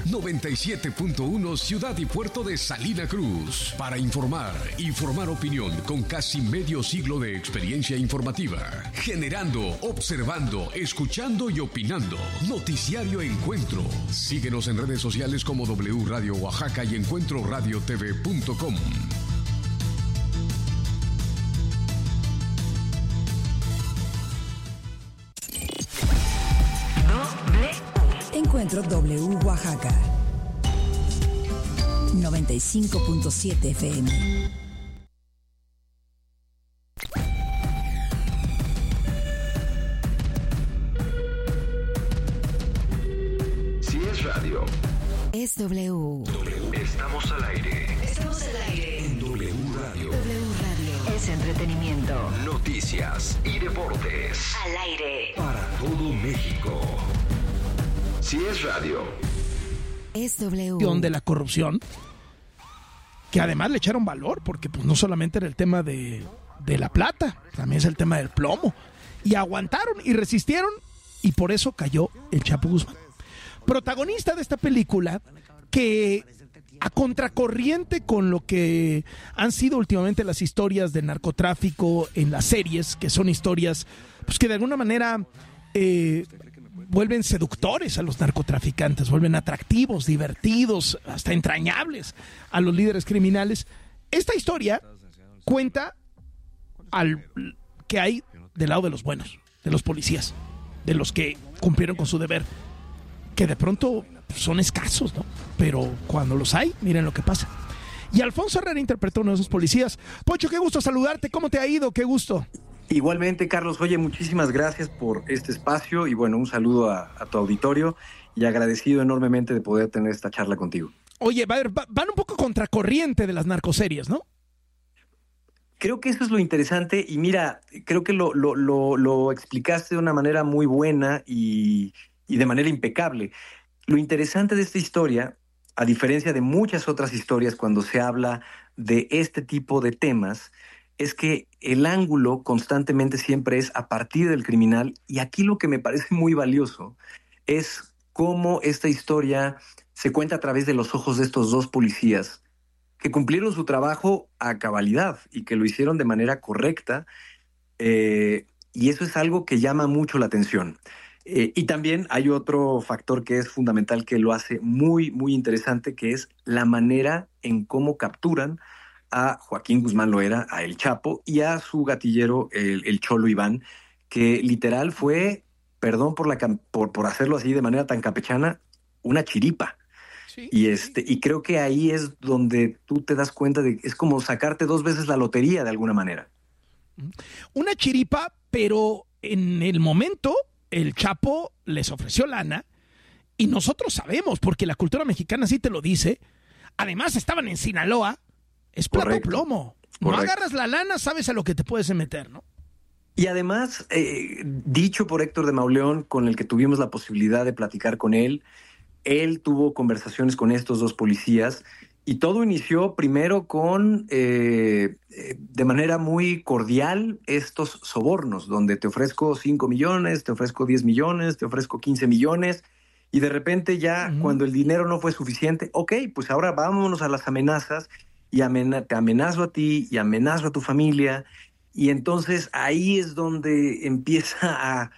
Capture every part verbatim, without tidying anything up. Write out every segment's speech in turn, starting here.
noventa y siete punto uno Ciudad y Puerto de Salina Cruz. Para informar y formar opinión con casi medio siglo de experiencia informativa. Generando, observando, escuchando y opinando. Noticiario Encuentro. Síguenos en redes sociales como W Radio Oaxaca y encuentro radio t v punto com. Encuentro W Oaxaca noventa y cinco punto siete F M. Si es radio, es W. W. Estamos al aire. Estamos al aire En W Radio. W Radio. Es entretenimiento. Noticias y deportes. Al aire. Para todo México. Si es radio, es W. De la corrupción, que además le echaron valor, porque pues no solamente era el tema de, de la plata, también es el tema del plomo, y aguantaron y resistieron, y por eso cayó el Chapo Guzmán, protagonista de esta película, que a contracorriente con lo que han sido últimamente las historias de narcotráfico en las series, que son historias pues que de alguna manera eh, vuelven seductores a los narcotraficantes, vuelven atractivos, divertidos, hasta entrañables a los líderes criminales. Esta historia cuenta al que hay del lado de los buenos, de los policías, de los que cumplieron con su deber, que de pronto son escasos, ¿no? Pero cuando los hay, miren lo que pasa. Y Alfonso Herrera interpretó a uno de esos policías. Poncho, qué gusto saludarte, ¿cómo te ha ido? Qué gusto. Igualmente, Carlos, oye, muchísimas gracias por este espacio y bueno, un saludo a, a tu auditorio y agradecido enormemente de poder tener esta charla contigo. Oye, va, van un poco contracorriente de las narcoseries, ¿no? Creo que eso es lo interesante y mira, creo que lo, lo, lo, lo explicaste de una manera muy buena y, y de manera impecable. Lo interesante de esta historia, a diferencia de muchas otras historias cuando se habla de este tipo de temas, es que el ángulo constantemente siempre es a partir del criminal, y aquí lo que me parece muy valioso es cómo esta historia se cuenta a través de los ojos de estos dos policías que cumplieron su trabajo a cabalidad y que lo hicieron de manera correcta, eh, y eso es algo que llama mucho la atención. Eh, y también hay otro factor que es fundamental, que lo hace muy, muy interesante, que es la manera en cómo capturan a Joaquín Guzmán Loera, a El Chapo, y a su gatillero, el, el Cholo Iván, que literal fue, perdón por, la, por, por hacerlo así de manera tan campechana, una chiripa. Sí. Y, este, y creo que ahí es donde tú te das cuenta de que es como sacarte dos veces la lotería de alguna manera. Una chiripa, pero en el momento el Chapo les ofreció lana, y nosotros sabemos, porque la cultura mexicana sí te lo dice, además estaban en Sinaloa, es plata o plomo. No Correcto. Agarras la lana, sabes a lo que te puedes meter, ¿no? Y además, eh, dicho por Héctor de Mauleón, con el que tuvimos la posibilidad de platicar con él, él tuvo conversaciones con estos dos policías y todo inició primero con, eh, eh, de manera muy cordial, estos sobornos, donde te ofrezco cinco millones, te ofrezco diez millones, te ofrezco quince millones, y de repente ya, uh-huh. cuando el dinero no fue suficiente, ok, pues ahora vámonos a las amenazas, y amena- te amenazo a ti, y amenazo a tu familia, y entonces ahí es donde empieza a,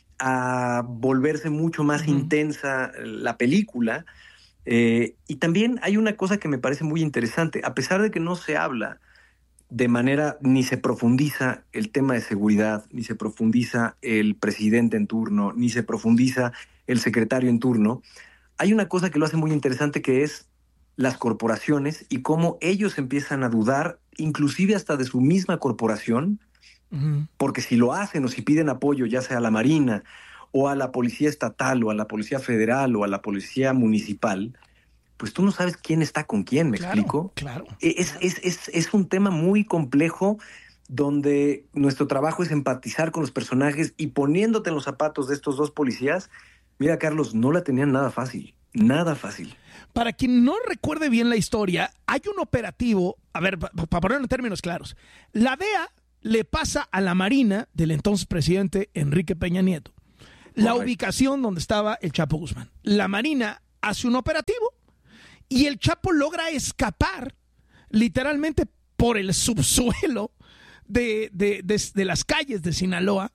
a volverse mucho más uh-huh. intensa la película. Eh, y también hay una cosa que me parece muy interesante, a pesar de que no se habla de manera, ni se profundiza el tema de seguridad, ni se profundiza el presidente en turno, ni se profundiza el secretario en turno, hay una cosa que lo hace muy interesante, que es las corporaciones y cómo ellos empiezan a dudar, inclusive hasta de su misma corporación, uh-huh. porque si lo hacen o si piden apoyo, ya sea a la Marina o a la Policía Estatal o a la Policía Federal o a la Policía Municipal, pues tú no sabes quién está con quién, ¿me claro, explico? Claro. Es, es, es, es un tema muy complejo donde nuestro trabajo es empatizar con los personajes, y poniéndote en los zapatos de estos dos policías, mira, Carlos, no la tenían nada fácil, nada fácil. Para quien no recuerde bien la historia, hay un operativo, a ver, para pa ponerlo en términos claros, la D E A le pasa a la Marina del entonces presidente Enrique Peña Nieto la Correcto. ubicación donde estaba el Chapo Guzmán. La Marina hace un operativo y el Chapo logra escapar literalmente por el subsuelo de, de, de, de las calles de Sinaloa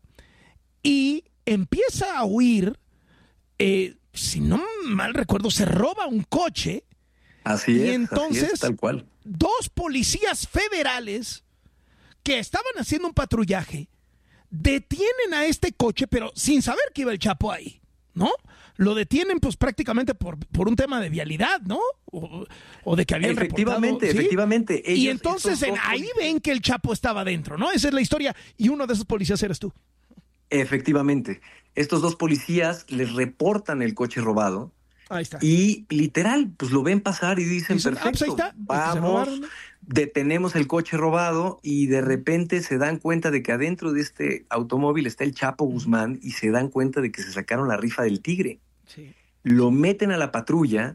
y empieza a huir, eh, si no mal recuerdo, se roba un coche. Así y es, entonces, así es, tal cual. Dos policías federales que estaban haciendo un patrullaje detienen a este coche, pero sin saber que iba el Chapo ahí, ¿no? Lo detienen pues prácticamente por, por un tema de vialidad, ¿no? O, o de que habían efectivamente, reportado, ¿sí? Efectivamente. Y entonces en, ahí ven que el Chapo estaba dentro, ¿no? Esa es la historia y uno de esos policías eres tú. Efectivamente. Estos dos policías les reportan el coche robado. Ahí está. Y literal, pues lo ven pasar y dicen, dicen perfecto, ah, pues ahí está. vamos, detenemos el coche robado y de repente se dan cuenta de que adentro de este automóvil está el Chapo Guzmán y se dan cuenta de que se sacaron la rifa del tigre. Sí. Lo meten a la patrulla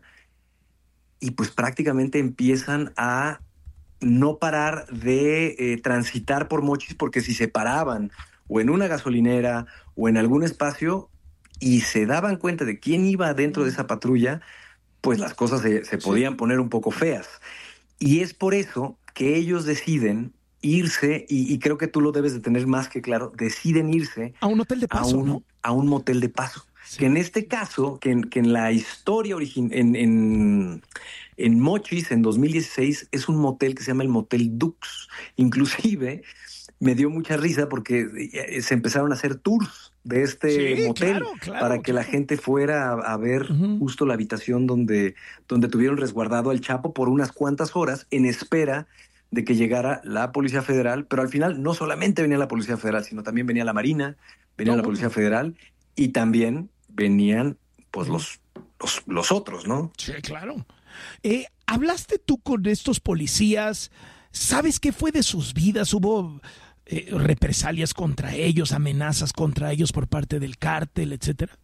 y pues prácticamente empiezan a no parar de eh, transitar por Mochis, porque si se paraban o en una gasolinera o en algún espacio y se daban cuenta de quién iba dentro de esa patrulla, pues las cosas se, se podían sí. poner un poco feas. Y es por eso que ellos deciden irse, y, y creo que tú lo debes de tener más que claro, deciden irse a un hotel de paso, a un, ¿no? A un motel de paso. Sí. Que en este caso, que en, que en la historia original, en, en, en Mochis, en dos mil dieciséis, es un motel que se llama el Motel Dux. Inclusive me dio mucha risa porque se empezaron a hacer tours de este sí, motel claro, claro, para que claro. la gente fuera a, a ver uh-huh. justo la habitación donde, donde tuvieron resguardado al Chapo por unas cuantas horas en espera de que llegara la Policía Federal, pero al final no solamente venía la Policía Federal, sino también venía la Marina, venía no, la Policía Federal y también venían pues los, los, los otros, ¿no? Sí, claro. Eh, ¿Hablaste tú con estos policías? ¿Sabes qué fue de sus vidas? ¿Hubo eh, represalias contra ellos, amenazas contra ellos por parte del cártel, etcétera?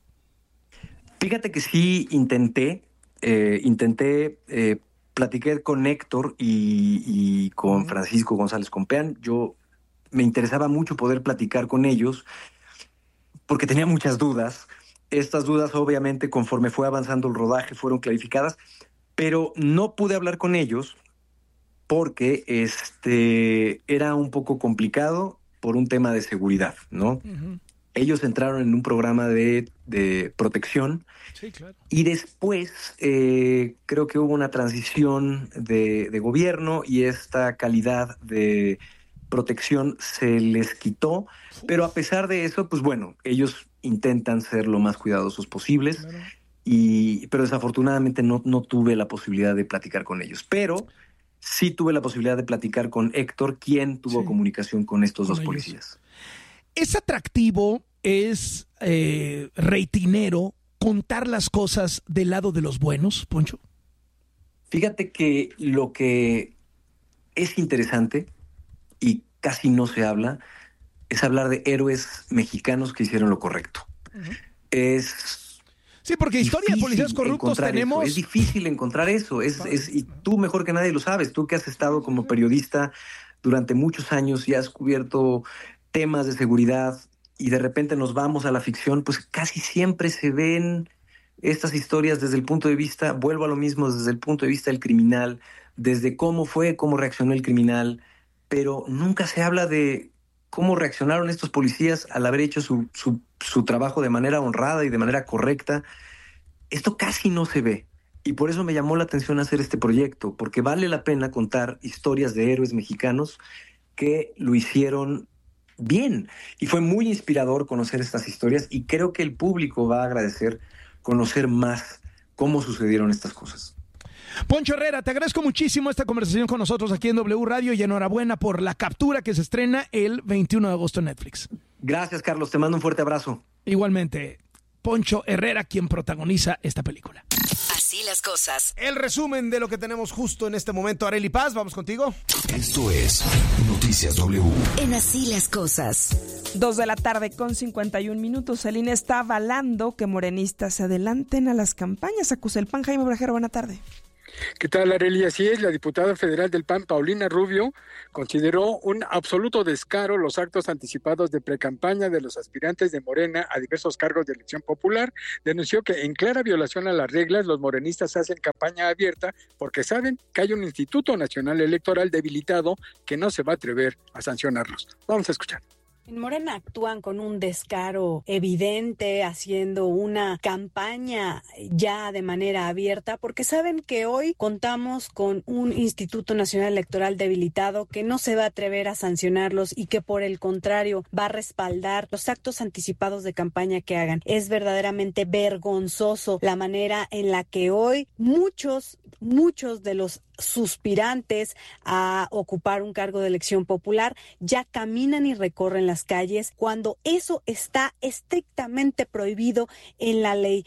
Fíjate que sí intenté, eh, intenté, eh, platiqué con Héctor y, y con Francisco González Compeán. Yo me interesaba mucho poder platicar con ellos porque tenía muchas dudas. Estas dudas, obviamente, conforme fue avanzando el rodaje, fueron clarificadas, pero no pude hablar con ellos porque este era un poco complicado por un tema de seguridad, ¿no? Uh-huh. Ellos entraron en un programa de, de protección. Sí, claro. Y después eh, creo que hubo una transición de, de gobierno y esta calidad de protección se les quitó, pero a pesar de eso, pues bueno, ellos intentan ser lo más cuidadosos posibles, claro. y pero desafortunadamente no, no tuve la posibilidad de platicar con ellos, pero sí tuve la posibilidad de platicar con Héctor, quien tuvo sí. comunicación con estos con dos ellos. Policías. ¿Es atractivo, es eh, reitinero contar las cosas del lado de los buenos, Poncho? Fíjate que lo que es interesante y casi no se habla es hablar de héroes mexicanos que hicieron lo correcto. Uh-huh. Es sí, porque historia de policías corruptos tenemos. Eso. Es difícil encontrar eso. Es, es, y tú mejor que nadie lo sabes. Tú que has estado como periodista durante muchos años y has cubierto temas de seguridad y de repente nos vamos a la ficción, pues casi siempre se ven estas historias desde el punto de vista, vuelvo a lo mismo, desde el punto de vista del criminal, desde cómo fue, cómo reaccionó el criminal, pero nunca se habla de cómo reaccionaron estos policías al haber hecho su, su, su trabajo de manera honrada y de manera correcta. Esto casi no se ve. Y por eso me llamó la atención hacer este proyecto, porque vale la pena contar historias de héroes mexicanos que lo hicieron bien. Y fue muy inspirador conocer estas historias y creo que el público va a agradecer conocer más cómo sucedieron estas cosas. Poncho Herrera, te agradezco muchísimo esta conversación con nosotros aquí en W Radio y enhorabuena por La Captura, que se estrena el veintiuno de agosto en Netflix. Gracias, Carlos. Te mando un fuerte abrazo. Igualmente, Poncho Herrera, quien protagoniza esta película. Así las cosas. El resumen de lo que tenemos justo en este momento. Arely Paz, vamos contigo. Esto es Noticias W. En Así las cosas. Dos de la tarde con cincuenta y un minutos. El I N E está avalando que morenistas se adelanten a las campañas. Acusa el P A N. Jaime Brajero, buena tarde. ¿Qué tal, Arely? Así es, la diputada federal del P A N, Paulina Rubio, consideró un absoluto descaro los actos anticipados de precampaña de los aspirantes de Morena a diversos cargos de elección popular. Denunció que en clara violación a las reglas los morenistas hacen campaña abierta porque saben que hay un Instituto Nacional Electoral debilitado que no se va a atrever a sancionarlos. Vamos a escuchar. En Morena actúan con un descaro evidente, haciendo una campaña ya de manera abierta, porque saben que hoy contamos con un Instituto Nacional Electoral debilitado que no se va a atrever a sancionarlos y que por el contrario va a respaldar los actos anticipados de campaña que hagan. Es verdaderamente vergonzoso la manera en la que hoy muchos, muchos de los suspirantes a ocupar un cargo de elección popular ya caminan y recorren las calles cuando eso está estrictamente prohibido en la ley.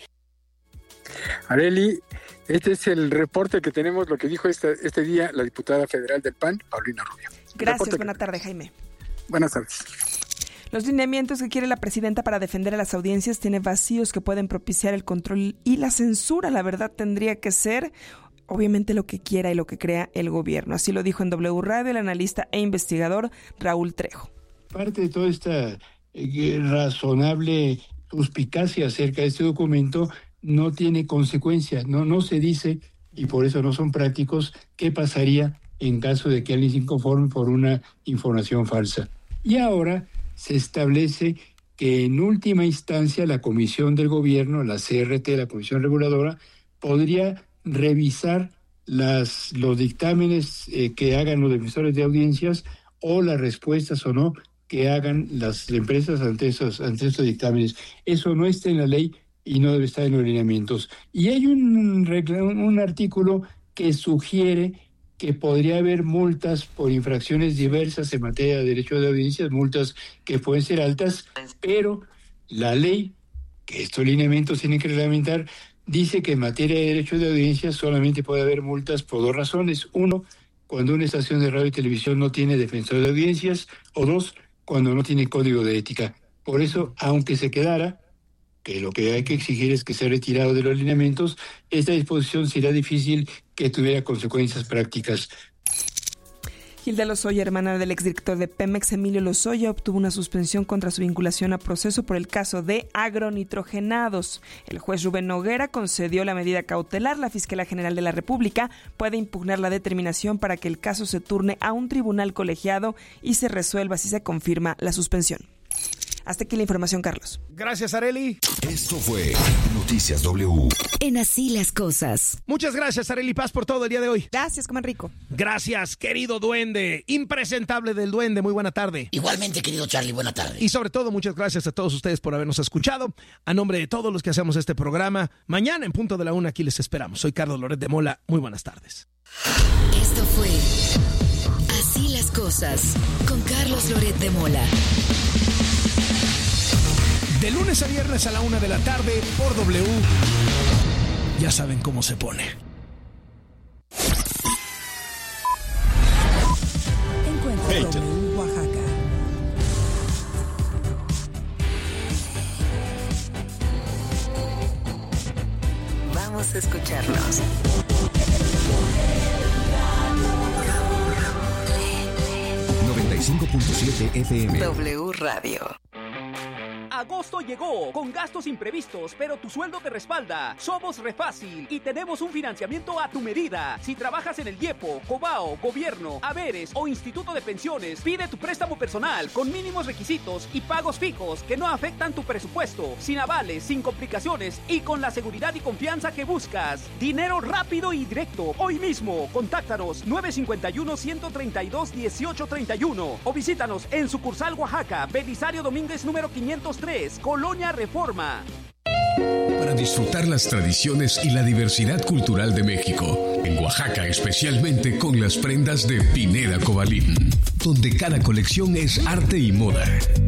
Arely, este es el reporte que tenemos, lo que dijo este, este día la diputada federal del P A N, Paulina Rubio. Gracias, buena tarde, Jaime. Buenas tardes. Los lineamientos que quiere la presidenta para defender a las audiencias tienen vacíos que pueden propiciar el control y la censura. La verdad tendría que ser obviamente lo que quiera y lo que crea el gobierno. Así lo dijo en W Radio el analista e investigador Raúl Trejo. Parte de toda esta eh, razonable suspicacia acerca de este documento no tiene consecuencias, no, no se dice, y por eso no son prácticos, qué pasaría en caso de que alguien se inconforme por una información falsa. Y ahora se establece que en última instancia la Comisión del Gobierno, la C R T, la Comisión Reguladora, podría revisar las, los dictámenes eh, que hagan los defensores de audiencias o las respuestas o no que hagan las empresas ante esos, ante estos dictámenes. Eso no está en la ley y no debe estar en los lineamientos. Y hay un, un artículo que sugiere que podría haber multas por infracciones diversas en materia de derecho de audiencias, multas que pueden ser altas, pero la ley, que estos lineamientos tienen que reglamentar, dice que en materia de derecho de audiencias solamente puede haber multas por dos razones. Uno, cuando una estación de radio y televisión no tiene defensor de audiencias, o dos, cuando no tiene código de ética. Por eso, aunque se quedara, que lo que hay que exigir es que sea retirado de los lineamientos, esta disposición será difícil que tuviera consecuencias prácticas. Hilda Lozoya, hermana del exdirector de Pemex, Emilio Lozoya, obtuvo una suspensión contra su vinculación a proceso por el caso de agronitrogenados. El juez Rubén Noguera concedió la medida cautelar. La Fiscalía General de la República puede impugnar la determinación para que el caso se turne a un tribunal colegiado y se resuelva si se confirma la suspensión. Hasta aquí la información, Carlos. Gracias, Arely. Esto fue Noticias W. En Así las Cosas. Muchas gracias, Arely Paz, por todo el día de hoy. Gracias, coman rico. Gracias, querido duende. Impresentable del duende. Muy buena tarde. Igualmente, querido Charlie, buena tarde. Y sobre todo, muchas gracias a todos ustedes por habernos escuchado. A nombre de todos los que hacemos este programa, mañana en punto de la una aquí les esperamos. Soy Carlos Loret de Mola. Muy buenas tardes. Esto fue Así las Cosas con Carlos Loret de Mola. De lunes a viernes a la una de la tarde por W. Ya saben cómo se pone. Encuentra W Oaxaca. Vamos a escucharnos. noventa y cinco punto siete F M. W Radio. Agosto llegó con gastos imprevistos, pero tu sueldo te respalda. Somos Refácil y tenemos un financiamiento a tu medida. Si trabajas en el IEPO, Cobao, Gobierno, Haberes o Instituto de Pensiones, pide tu préstamo personal con mínimos requisitos y pagos fijos que no afectan tu presupuesto, sin avales, sin complicaciones y con la seguridad y confianza que buscas. Dinero rápido y directo. Hoy mismo, contáctanos nueve cinco uno, uno tres dos, uno ocho tres uno o visítanos en sucursal Oaxaca, Belisario Domínguez número quinientos tres, Colonia Reforma. Para disfrutar las tradiciones y la diversidad cultural de México, en Oaxaca especialmente con las prendas de Pineda Cobalín, donde cada colección es arte y moda.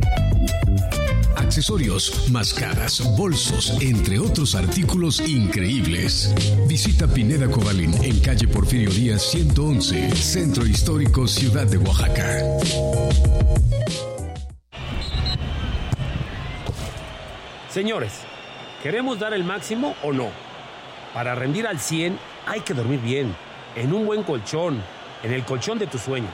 Accesorios, máscaras, bolsos, entre otros artículos increíbles. Visita Pineda Cobalín en calle Porfirio Díaz ciento once, Centro Histórico, Ciudad de Oaxaca. Señores, ¿queremos dar el máximo o no? Para rendir al cien, hay que dormir bien, en un buen colchón, en el colchón de tus sueños.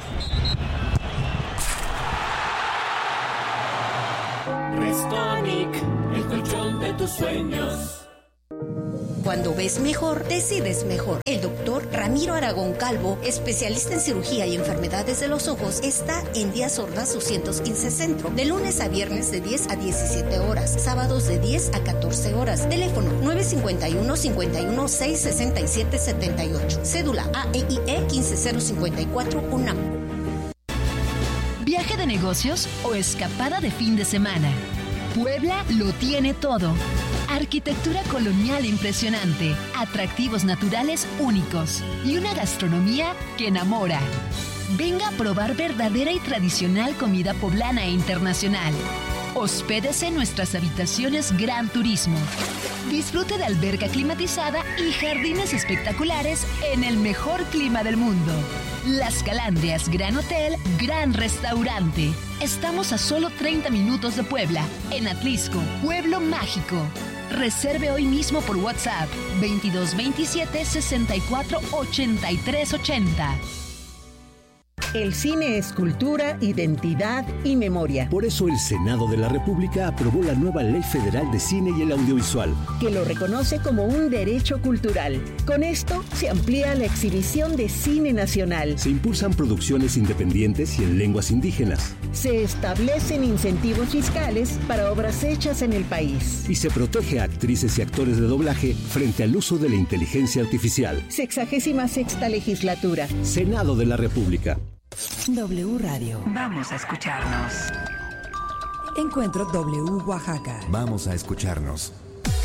Restonic, el colchón de tus sueños. Cuando ves mejor, decides mejor. El doctor Ramiro Aragón Calvo, especialista en cirugía y enfermedades de los ojos, está en Díaz Ordaz doscientos quince Centro, de lunes a viernes de diez a diecisiete horas, sábados de diez a catorce horas. Teléfono nueve cinco uno, cinco uno seis, seis siete siete ocho. Cédula A E I E uno cinco cero cinco cuatro UNAM. ¿Viaje de negocios o escapada de fin de semana? Puebla lo tiene todo. Arquitectura colonial impresionante, atractivos naturales únicos y una gastronomía que enamora. Venga a probar verdadera y tradicional comida poblana e internacional. Hospédese en nuestras habitaciones Gran Turismo. Disfrute de alberca climatizada y jardines espectaculares en el mejor clima del mundo. Las Calandrias Gran Hotel, Gran Restaurante. Estamos a solo treinta minutos de Puebla, en Atlisco, Pueblo Mágico. Reserve hoy mismo por WhatsApp veintidós veintisiete sesenta y cuatro ochenta y tres ochenta. El cine es cultura, identidad y memoria. Por eso el Senado de la República aprobó la nueva Ley Federal de Cine y el Audiovisual, que lo reconoce como un derecho cultural. Con esto se amplía la exhibición de cine nacional. Se impulsan producciones independientes y en lenguas indígenas. Se establecen incentivos fiscales para obras hechas en el país. Y se protege a actrices y actores de doblaje frente al uso de la inteligencia artificial. Sexagésima sexta legislatura. Senado de la República. W Radio. Vamos a escucharnos. Encuentro W Oaxaca. Vamos a escucharnos.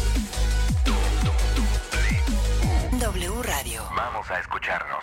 W Radio. Vamos a escucharnos.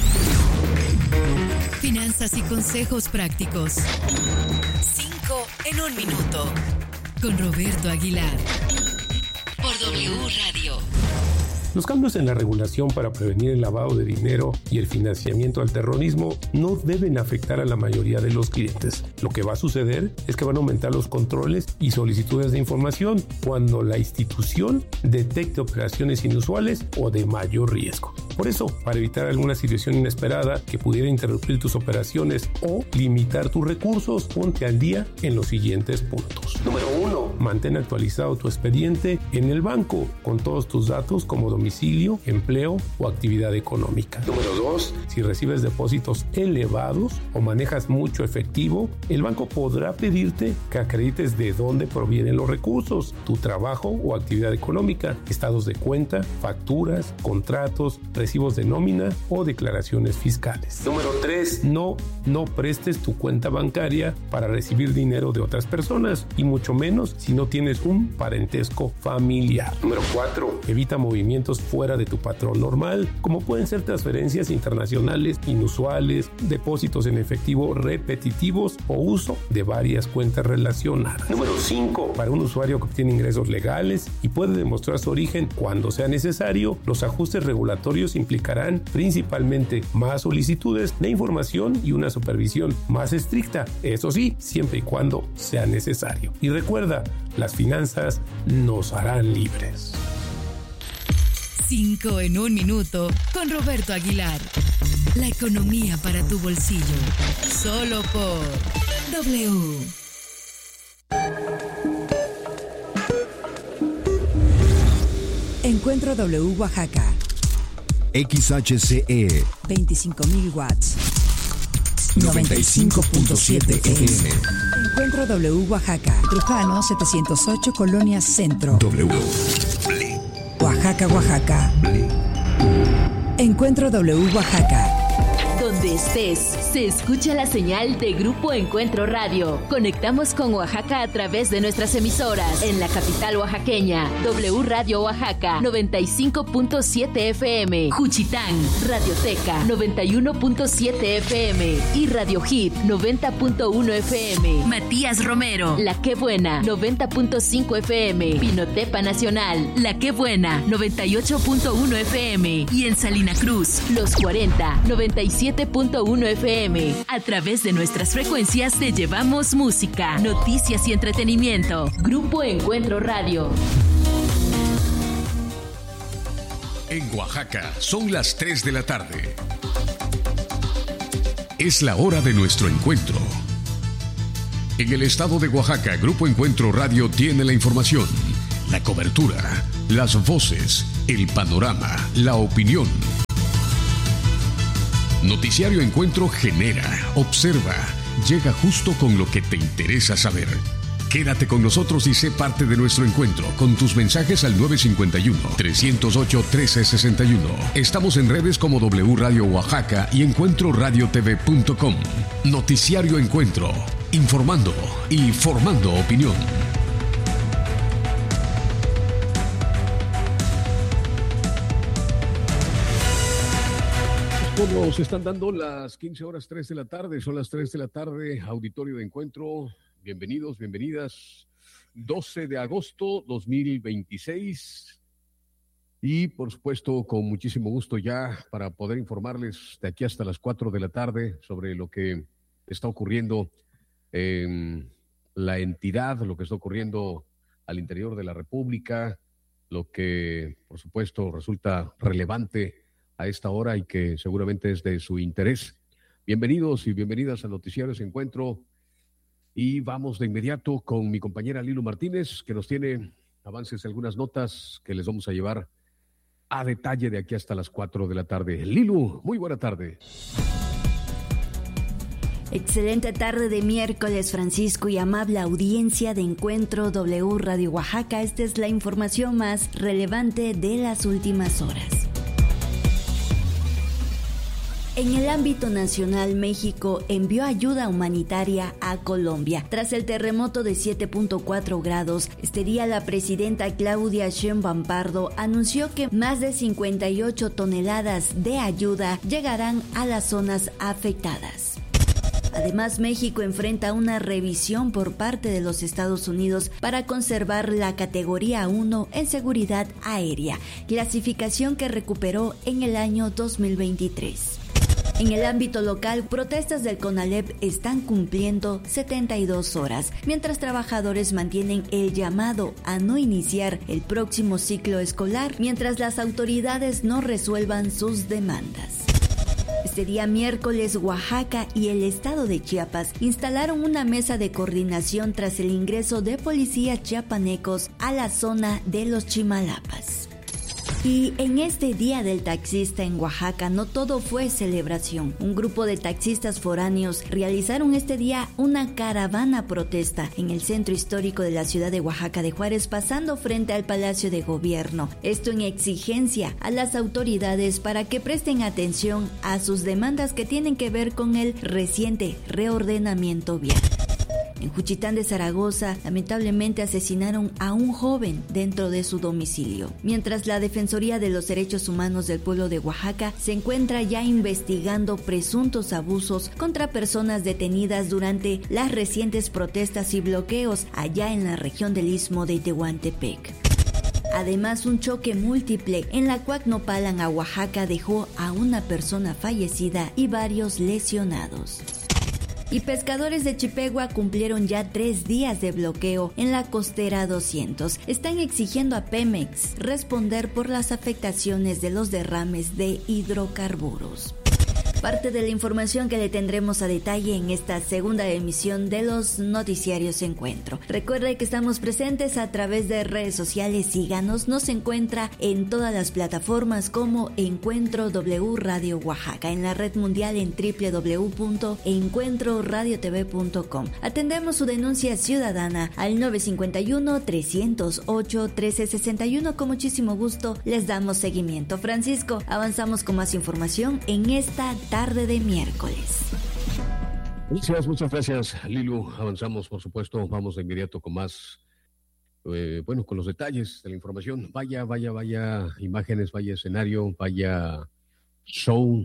Finanzas y consejos prácticos. Cinco en un minuto. Con Roberto Aguilar. Por W Radio. Los cambios en la regulación para prevenir el lavado de dinero y el financiamiento al terrorismo no deben afectar a la mayoría de los clientes. Lo que va a suceder es que van a aumentar los controles y solicitudes de información cuando la institución detecte operaciones inusuales o de mayor riesgo. Por eso, para evitar alguna situación inesperada que pudiera interrumpir tus operaciones o limitar tus recursos, ponte al día en los siguientes puntos. Número uno, mantén actualizado tu expediente en el banco con todos tus datos como domicilio, empleo o actividad económica. Número dos, si recibes depósitos elevados o manejas mucho efectivo, el banco podrá pedirte que acredites de dónde provienen los recursos, tu trabajo o actividad económica, estados de cuenta, facturas, contratos, recibos de nómina o declaraciones fiscales. Número tres, no, no prestes tu cuenta bancaria para recibir dinero de otras personas y mucho menos si no tienes un parentesco familiar. Número cuatro, evita movimientos fuera de tu patrón normal, como pueden ser transferencias internacionales inusuales, depósitos en efectivo repetitivos o uso de varias cuentas relacionadas. Número cinco, para un usuario que obtiene ingresos legales y puede demostrar su origen cuando sea necesario, los ajustes regulatorios implicarán principalmente más solicitudes de información y una supervisión más estricta, eso sí, siempre y cuando sea necesario. Y recuerda, las finanzas nos harán libres. Cinco en un minuto con Roberto Aguilar. La economía para tu bolsillo. Solo por W. Encuentro W Oaxaca. X H C E veinticinco mil watts. noventa y cinco punto siete F M. Encuentro W Oaxaca. Trujano setecientos ocho, Colonia Centro. W. Oaxaca, Oaxaca. Encuentro W Oaxaca. Donde estés, se escucha la señal de Grupo Encuentro Radio. Conectamos con Oaxaca a través de nuestras emisoras. En la capital oaxaqueña, W Radio Oaxaca, noventa y cinco punto siete F M. Juchitán, Radioteca, noventa y uno punto siete F M. Y Radio Hit, noventa punto uno F M. Matías Romero, La Que Buena, noventa punto cinco F M. Pinotepa Nacional, La Que Buena, noventa y ocho punto uno F M. Y en Salina Cruz, Los cuarenta, noventa y siete punto uno F M. A través de nuestras frecuencias te llevamos música, noticias y entretenimiento. Grupo Encuentro Radio. En Oaxaca son las tres de la tarde. Es la hora de nuestro encuentro. En el estado de Oaxaca, Grupo Encuentro Radio tiene la información, la cobertura, las voces, el panorama, la opinión. Noticiario Encuentro genera, observa, llega justo con lo que te interesa saber. Quédate con nosotros y sé parte de nuestro encuentro con tus mensajes al nueve cinco uno, tres cero ocho, uno tres seis uno. Estamos en redes como W Radio Oaxaca y encuentro radio t v punto com. Noticiario Encuentro, informando y formando opinión. Como se están dando las quince horas tres de la tarde, son las tres de la tarde, auditorio de Encuentro. Bienvenidos, bienvenidas. doce de agosto dos mil veintiséis. Y por supuesto, con muchísimo gusto ya para poder informarles de aquí hasta las cuatro de la tarde sobre lo que está ocurriendo en la entidad, lo que está ocurriendo al interior de la República, lo que por supuesto resulta relevante a esta hora y que seguramente es de su interés. Bienvenidos y bienvenidas a Noticiarios Encuentro. Y vamos de inmediato con mi compañera Lilu Martínez, que nos tiene avances de algunas notas que les vamos a llevar a detalle de aquí hasta las cuatro de la tarde. Lilu, muy buena tarde. Excelente tarde de miércoles, Francisco, y amable audiencia de Encuentro W Radio Oaxaca. Esta es la información más relevante de las últimas horas. En el ámbito nacional, México envió ayuda humanitaria a Colombia. Tras el terremoto de siete punto cuatro grados, este día la presidenta Claudia Sheinbaum Pardo anunció que más de cincuenta y ocho toneladas de ayuda llegarán a las zonas afectadas. Además, México enfrenta una revisión por parte de los Estados Unidos para conservar la categoría uno en seguridad aérea, clasificación que recuperó en el año dos mil veintitrés. En el ámbito local, protestas del CONALEP están cumpliendo setenta y dos horas, mientras trabajadores mantienen el llamado a no iniciar el próximo ciclo escolar, mientras las autoridades no resuelvan sus demandas. Este día miércoles, Oaxaca y el estado de Chiapas instalaron una mesa de coordinación tras el ingreso de policías chiapanecos a la zona de los Chimalapas. Y en este Día del Taxista en Oaxaca no todo fue celebración. Un grupo de taxistas foráneos realizaron este día una caravana protesta en el centro histórico de la ciudad de Oaxaca de Juárez, pasando frente al Palacio de Gobierno. Esto en exigencia a las autoridades para que presten atención a sus demandas que tienen que ver con el reciente reordenamiento vial. En Juchitán de Zaragoza, lamentablemente asesinaron a un joven dentro de su domicilio, mientras la Defensoría de los Derechos Humanos del pueblo de Oaxaca se encuentra ya investigando presuntos abusos contra personas detenidas durante las recientes protestas y bloqueos allá en la región del Istmo de Tehuantepec. Además, un choque múltiple en la Cuacnopalan a Oaxaca dejó a una persona fallecida y varios lesionados. Y pescadores de Chipegua cumplieron ya tres días de bloqueo en la costera doscientos. Están exigiendo a Pemex responder por las afectaciones de los derrames de hidrocarburos. Parte de la información que le tendremos a detalle en esta segunda emisión de los Noticiarios Encuentro. Recuerde que estamos presentes a través de redes sociales. Síganos, nos encuentra en todas las plataformas como Encuentro W Radio Oaxaca, en la red mundial en doble u doble u doble u punto encuentro radio t v punto com. Atendemos su denuncia ciudadana al nueve cinco uno, tres cero ocho, uno tres seis uno. Con muchísimo gusto les damos seguimiento. Francisco, avanzamos con más información en esta tarde de miércoles. Muchas, muchas gracias, Lilu. Avanzamos, por supuesto, vamos de inmediato con más, eh, bueno, con los detalles de la información. Vaya, vaya, vaya imágenes, vaya escenario, vaya show,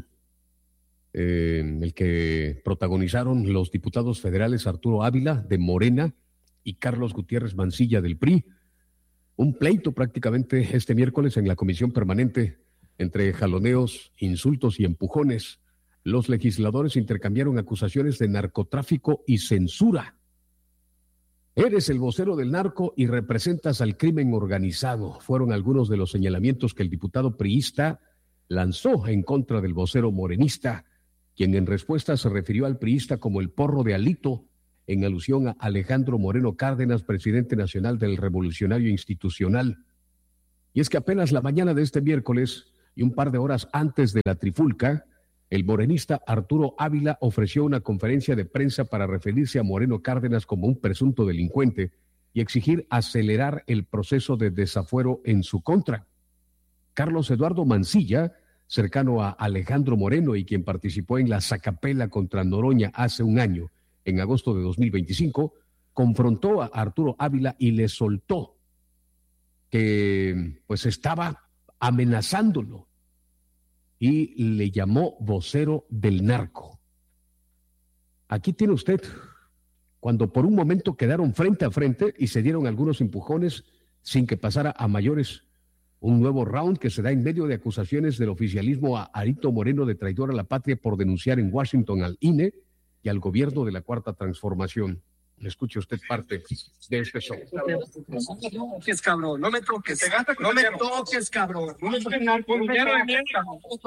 eh, el que protagonizaron los diputados federales Arturo Ávila de Morena y Carlos Gutiérrez Mancilla del P R I. Un pleito prácticamente este miércoles en la comisión permanente entre jaloneos, insultos y empujones. Los legisladores intercambiaron acusaciones de narcotráfico y censura. Eres el vocero del narco y representas al crimen organizado. Fueron algunos de los señalamientos que el diputado priista lanzó en contra del vocero morenista, quien en respuesta se refirió al priista como el porro de Alito, en alusión a Alejandro Moreno Cárdenas, presidente nacional del Revolucionario Institucional. Y es que apenas la mañana de este miércoles y un par de horas antes de la trifulca, el morenista Arturo Ávila ofreció una conferencia de prensa para referirse a Moreno Cárdenas como un presunto delincuente y exigir acelerar el proceso de desafuero en su contra. Carlos Eduardo Mancilla, cercano a Alejandro Moreno y quien participó en la sacapela contra Noroña hace un año, en agosto de dos mil veinticinco, confrontó a Arturo Ávila y le soltó que pues estaba amenazándolo y le llamó vocero del narco. Aquí tiene usted, cuando por un momento quedaron frente a frente y se dieron algunos empujones sin que pasara a mayores, un nuevo round que se da en medio de acusaciones del oficialismo a Alito Moreno de traidor a la patria por denunciar en Washington al I N E y al gobierno de la Cuarta Transformación. Escuche usted parte de este show. No me toques, cabrón. No me toques. No me toques, cabrón. No me toques. Puñero de mierda.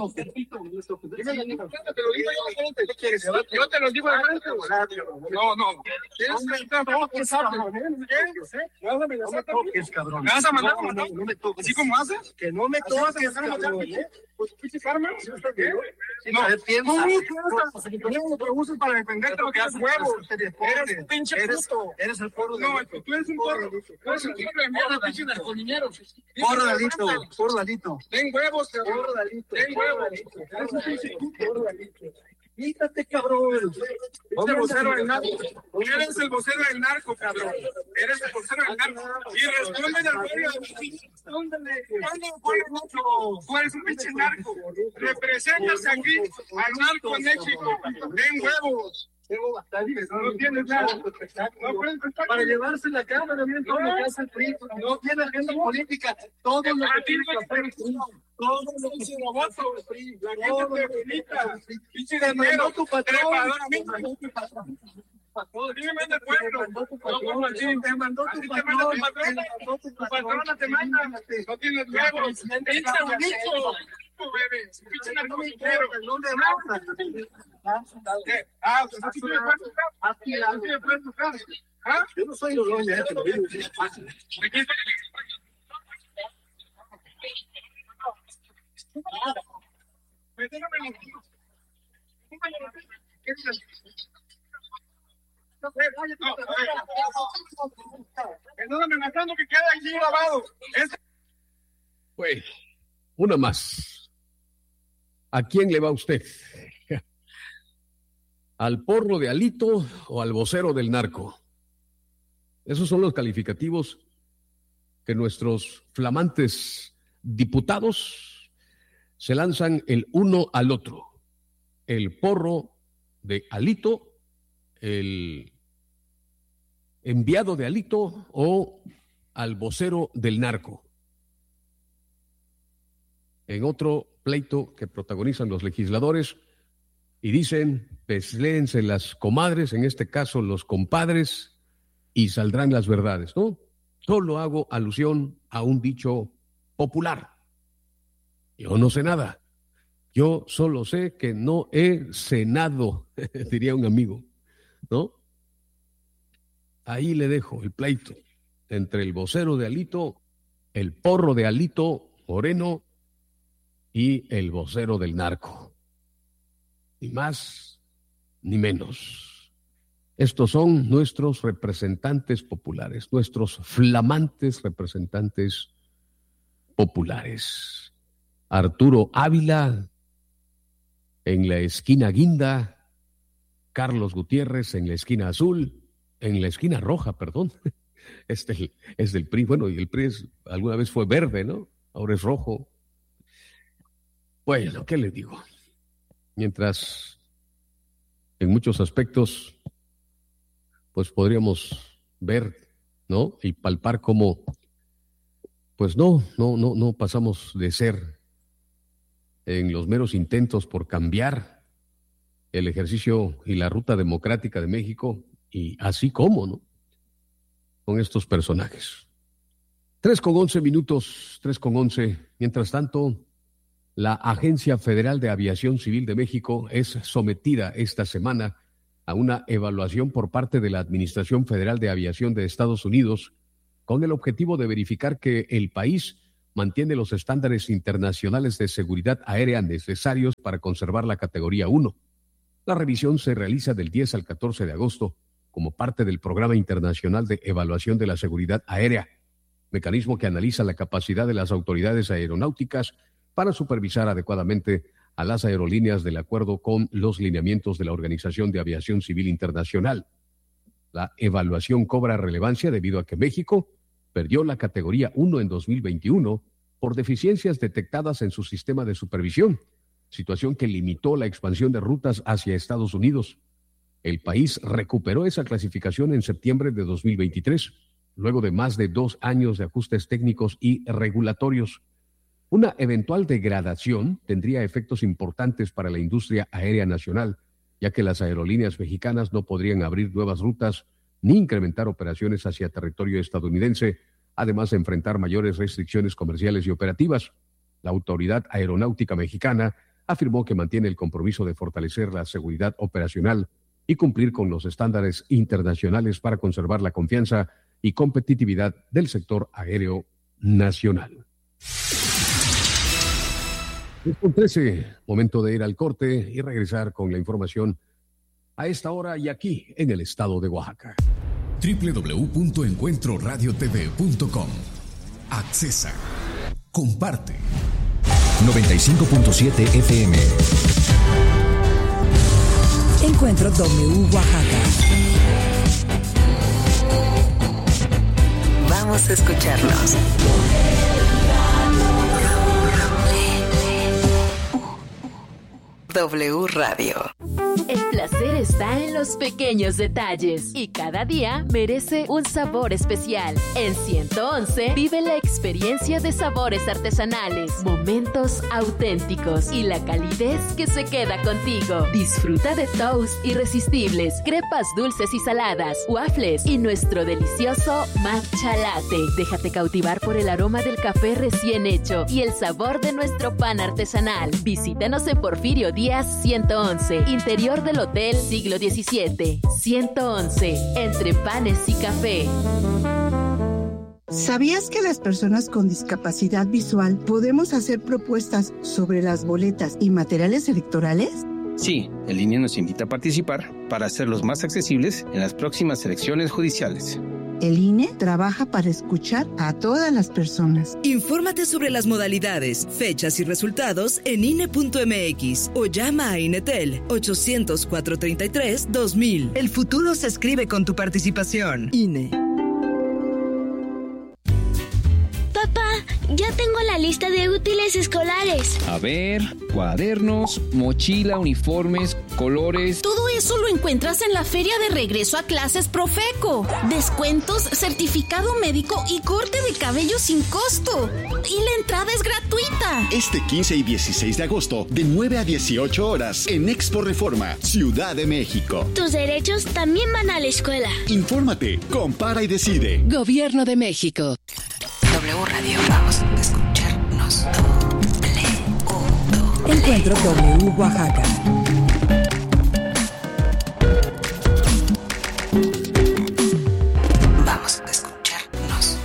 ¿Qué quieres? Yo te lo digo de frente. No, no. No me toques, cabrón. ¿Me vas a mandar? No me toques. ¿Así como haces? Que no me toques, cabrón. Pues, ¿qué karma? No, no me preguntas para defenderte lo que haces huevos. Eres un pinche puto. Eres el porro de No, tú eres un porro. Tú eres un porro de mierda, pinche narcolinero. Porro de Alito, porro de Alito. Ten huevos, cabrón. Porro de Alito. Ten huevos. Eres un pinche puto. Porro de Alito. Quítate, cabrón. Eres el vocero del narco. Eres el vocero del narco, cabrón. Eres el vocero del narco. Y responde al pueblo. Respóndele. Tú eres un pinche narco. Representas aquí al narco en México. Den huevos. Tengo bastante, no, no tienes nada. No puedes para llevarse la cámara, miren todo lo que hace el P R I. No tiene agenda política. Todo lo que tiene que hacer el P R I. Todo lo que tiene voto el P R I. La gente política. Pinche de dinero. Tu patrón. Dígame del pueblo. Te mandó tu patrón. Tu patrona te manda. No tienes huevos. Pinche bonito. Pinche narcominero. ¿Dónde vas? Ah, así me puedes tocar. Así me puedes tocar. ¿Ah? Yo no soy Noroña, te lo digo. Estás amenazando que quede aquí grabado. Pues, una más. ¿A quién le va usted? ¿Al porro de Alito o al vocero del narco? Esos son los calificativos que nuestros flamantes diputados se lanzan el uno al otro. El porro de Alito, el enviado de Alito o al vocero del narco. En otro pleito que protagonizan los legisladores y dicen, pues léense las comadres, en este caso los compadres, y saldrán las verdades, ¿no? Solo hago alusión a un dicho popular. Yo no sé nada. Yo solo sé que no he cenado, diría un amigo, ¿no? Ahí le dejo el pleito entre el vocero de Alito, el porro de Alito Moreno y el vocero del narco. Ni más ni menos. Estos son nuestros representantes populares, nuestros flamantes representantes populares. Arturo Ávila en la esquina guinda, Carlos Gutiérrez en la esquina azul, en la esquina roja, perdón. Este es del P R I, bueno, y el P R I es, alguna vez fue verde, ¿no? Ahora es rojo. Bueno, ¿qué les digo? Mientras en muchos aspectos pues podríamos ver, ¿no? Y palpar cómo pues no, no, no, no pasamos de ser en los meros intentos por cambiar el ejercicio y la ruta democrática de México, y así como, ¿no? con estos personajes. Tres con once minutos, tres con once. Mientras tanto, la Agencia Federal de Aviación Civil de México es sometida esta semana a una evaluación por parte de la Administración Federal de Aviación de Estados Unidos con el objetivo de verificar que el país mantiene los estándares internacionales de seguridad aérea necesarios para conservar la categoría uno. La revisión se realiza del diez al catorce de agosto como parte del Programa Internacional de Evaluación de la Seguridad Aérea, mecanismo que analiza la capacidad de las autoridades aeronáuticas para supervisar adecuadamente a las aerolíneas de acuerdo con los lineamientos de la Organización de Aviación Civil Internacional. La evaluación cobra relevancia debido a que México perdió la categoría uno en dos mil veintiuno por deficiencias detectadas en su sistema de supervisión, situación que limitó la expansión de rutas hacia Estados Unidos. El país recuperó esa clasificación en septiembre de dos mil veintitrés, luego de más de dos años de ajustes técnicos y regulatorios. Una eventual degradación tendría efectos importantes para la industria aérea nacional, ya que las aerolíneas mexicanas no podrían abrir nuevas rutas ni incrementar operaciones hacia territorio estadounidense, además de enfrentar mayores restricciones comerciales y operativas. La Autoridad Aeronáutica Mexicana afirmó que mantiene el compromiso de fortalecer la seguridad operacional y cumplir con los estándares internacionales para conservar la confianza y competitividad del sector aéreo nacional. diez con trece, momento de ir al corte y regresar con la información a esta hora y aquí en el estado de Oaxaca. doble u doble u doble u punto encuentro radio t v punto com. Accesa. Comparte. noventa y cinco punto siete F M. Encuentro W Oaxaca. Vamos a escucharnos. W Radio. El placer está en los pequeños detalles y cada día merece un sabor especial. En ciento once vive la experiencia de sabores artesanales, momentos auténticos y la calidez que se queda contigo. Disfruta de toast irresistibles, crepas dulces y saladas, waffles y nuestro delicioso matcha latte. Déjate cautivar por el aroma del café recién hecho y el sabor de nuestro pan artesanal. Visítanos en Porfirio Díaz ciento once, interior del Hotel Siglo diecisiete. ciento once, entre panes y café. ¿Sabías que las personas con discapacidad visual podemos hacer propuestas sobre las boletas y materiales electorales? Sí, el I N E nos invita a participar para hacerlos más accesibles en las próximas elecciones judiciales. El I N E trabaja para escuchar a todas las personas. Infórmate sobre las modalidades, fechas y resultados en I N E punto M X o llama a INETEL ochocientos, cuatrocientos treinta y tres, dos mil. El futuro se escribe con tu participación. I N E. Papá, ya tengo la lista de útiles escolares. A ver, cuadernos, mochila, uniformes, colores. Todo eso lo encuentras en la feria de regreso a clases Profeco. Descuentos, certificado médico y corte de cabello sin costo. Y la entrada es gratuita. Este quince y dieciséis de agosto, de nueve a dieciocho horas, en Expo Reforma, Ciudad de México. Tus derechos también van a la escuela. Infórmate, compara y decide. Gobierno de México. W Radio, vamos a escucharnos. Encuentro W Oaxaca. Vamos a escucharnos.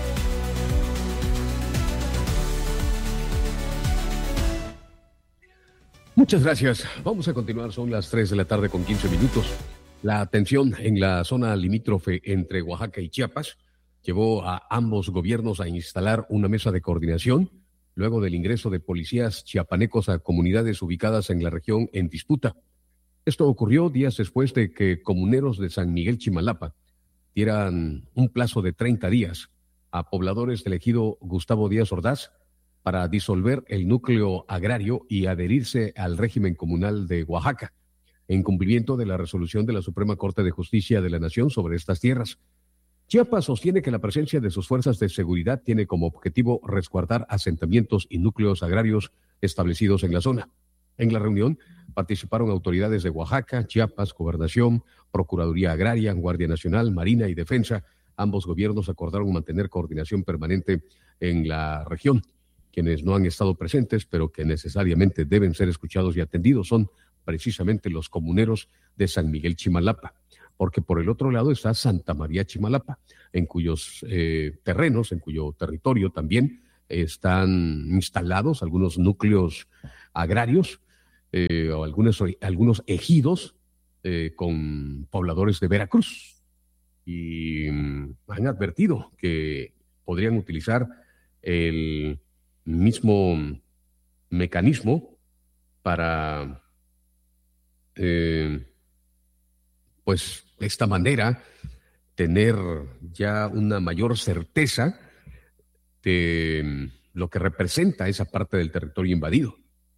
Muchas gracias. Vamos a continuar, son las tres de la tarde con quince minutos. La tensión en la zona limítrofe entre Oaxaca y Chiapas llevó a ambos gobiernos a instalar una mesa de coordinación luego del ingreso de policías chiapanecos a comunidades ubicadas en la región en disputa. Esto ocurrió días después de que comuneros de San Miguel Chimalapa dieran un plazo de treinta días a pobladores del ejido Gustavo Díaz Ordaz para disolver el núcleo agrario y adherirse al régimen comunal de Oaxaca, en cumplimiento de la resolución de la Suprema Corte de Justicia de la Nación sobre estas tierras. Chiapas sostiene que la presencia de sus fuerzas de seguridad tiene como objetivo resguardar asentamientos y núcleos agrarios establecidos en la zona. En la reunión participaron autoridades de Oaxaca, Chiapas, Gobernación, Procuraduría Agraria, Guardia Nacional, Marina y Defensa, ambos gobiernos acordaron mantener coordinación permanente en la región. Quienes no han estado presentes, pero que necesariamente deben ser escuchados y atendidos, son precisamente los comuneros de San Miguel Chimalapa, porque por el otro lado está Santa María Chimalapa, en cuyos eh, terrenos, en cuyo territorio también están instalados algunos núcleos agrarios eh, o algunos, algunos ejidos eh, con pobladores de Veracruz. Y mm, han advertido que podrían utilizar el mismo mecanismo para, eh, pues, de esta manera, tener ya una mayor certeza de lo que representa esa parte del territorio invadido.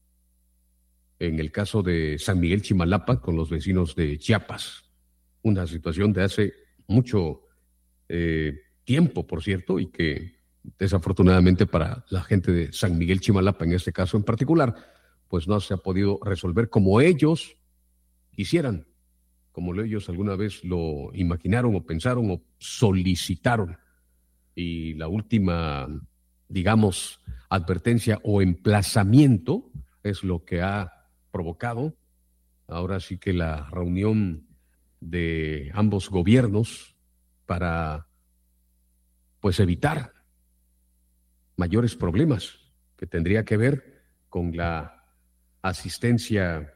En el caso de San Miguel Chimalapa, con los vecinos de Chiapas, una situación de hace mucho eh, tiempo, por cierto, y que desafortunadamente para la gente de San Miguel Chimalapa, en este caso en particular, pues no se ha podido resolver como ellos quisieran, como ellos alguna vez lo imaginaron o pensaron o solicitaron. Y la última, digamos, advertencia o emplazamiento es lo que ha provocado ahora sí que la reunión de ambos gobiernos para, pues, evitar mayores problemas que tendría que ver con la asistencia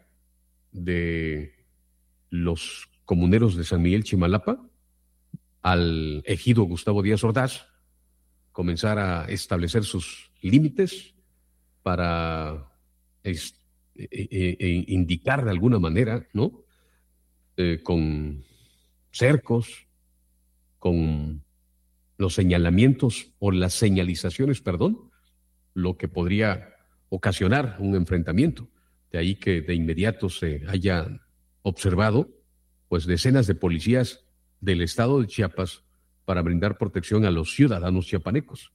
de los comuneros de San Miguel Chimalapa al ejido Gustavo Díaz Ordaz, comenzar a establecer sus límites para es, e, e, e indicar de alguna manera, ¿no? Eh, con cercos, con los señalamientos o las señalizaciones, perdón, lo que podría ocasionar un enfrentamiento. De ahí que de inmediato se haya observado, pues, decenas de policías del estado de Chiapas para brindar protección a los ciudadanos chiapanecos,